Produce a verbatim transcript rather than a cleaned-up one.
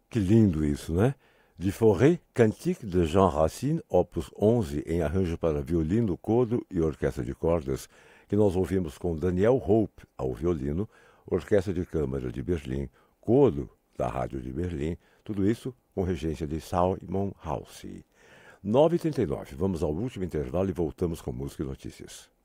Que lindo isso, né? De Forêt, Cantique de Jean Racine, opus onze, em arranjo para violino, codo e orquestra de cordas, que nós ouvimos com Daniel Hope ao violino, Orquestra de Câmara de Berlim, codo da Rádio de Berlim, tudo isso com regência de Simon Halsey. nove e trinta e nove, vamos ao último intervalo e voltamos com música e notícias.